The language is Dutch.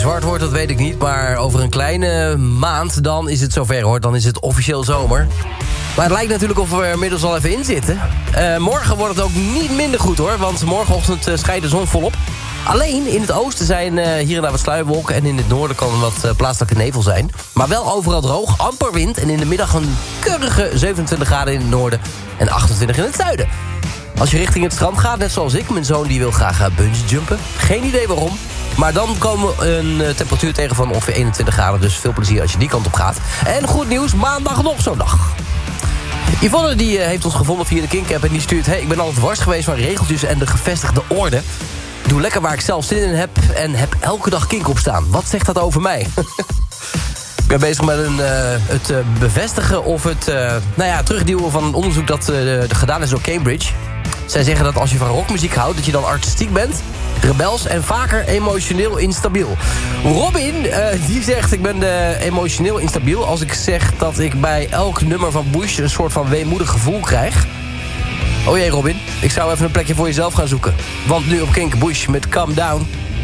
Zwart wordt, dat weet ik niet, maar over een kleine maand dan is het zover, hoor. Dan is het officieel zomer. Maar het lijkt natuurlijk of we er inmiddels al even in zitten. Morgen wordt het ook niet minder goed, hoor, want morgenochtend schijnt de zon volop. Alleen in het oosten zijn hier en daar wat sluierwolken en in het noorden kan wat plaatselijke nevel zijn. Maar wel overal droog, amper wind en in de middag een keurige 27 graden in het noorden en 28 in het zuiden. Als je richting het strand gaat, net zoals ik, mijn zoon die wil graag bungeejumpen. Geen idee waarom. Maar dan komen we een temperatuur tegen van ongeveer 21 graden. Dus veel plezier als je die kant op gaat. En goed nieuws, maandag nog zo'n dag. Yvonne die heeft ons gevonden via de Kink-app en die stuurt... Hey, ik ben altijd wars geweest van regeltjes en de gevestigde orde. Doe lekker waar ik zelf zin in heb en heb elke dag Kink op staan. Wat zegt dat over mij? Ik ben bezig met het bevestigen of het terugduwen van een onderzoek dat gedaan is door Cambridge. Zij zeggen dat als je van rockmuziek houdt, dat je dan artistiek bent, rebels en vaker emotioneel instabiel. Robin, die zegt, ik ben emotioneel instabiel als ik zeg dat ik bij elk nummer van Bush een soort van weemoedig gevoel krijg. Oh jee, Robin, ik zou even een plekje voor jezelf gaan zoeken. Want nu op Kink Bush met Calm Down.